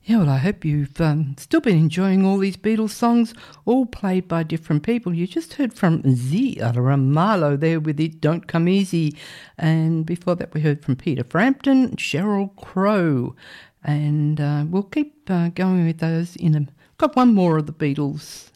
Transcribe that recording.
Yeah, well, I hope you've still been enjoying all these Beatles songs, all played by different people. You just heard from Zee Ramalho there with It Don't Come Easy. And before that, we heard from Peter Frampton, Sheryl Crow. And we'll keep going with those in a... Got one more of the Beatles